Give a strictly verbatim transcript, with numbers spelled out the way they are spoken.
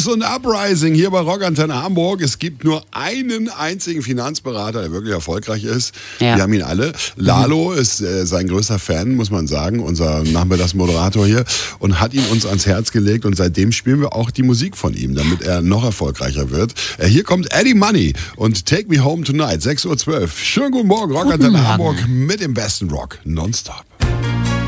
und Uprising hier bei Rockantenne Hamburg. Es gibt nur einen einzigen Finanzberater, der wirklich erfolgreich ist. Ja. Wir haben ihn alle. Lalo mhm. ist äh, sein größter Fan, muss man sagen, unser Nachmittagsmoderator hier, und hat ihn uns ans Herz gelegt. Und seitdem spielen wir auch die Musik von ihm, damit er noch erfolgreicher wird. Äh, hier kommt Eddie Money und Take Me Home Tonight, sechs Uhr zwölf. Schönen guten Morgen, Rockantenne Hamburg mit dem besten Rock nonstop.